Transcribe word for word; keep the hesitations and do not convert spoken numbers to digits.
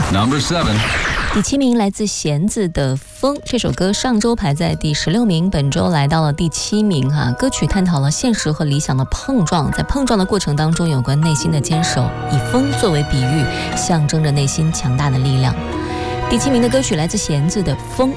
Number seven. 第七名来自弦子的《风》，这首歌上周排在第十六名，本周来到了第七名哈。歌曲探讨了现实和理想的碰撞，在碰撞的过程当中，有关内心的坚守，以风作为比喻，象征着内心强大的力量。第七名的歌曲来自弦子的《风》，